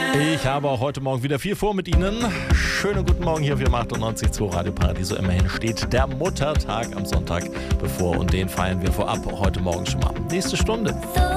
Ich habe auch heute Morgen wieder viel vor mit Ihnen. Schönen guten Morgen hier auf Ihrem 98.2 Radio Paradiso. Immerhin steht der Muttertag am Sonntag bevor und den feiern wir vorab heute Morgen schon mal. Nächste Stunde.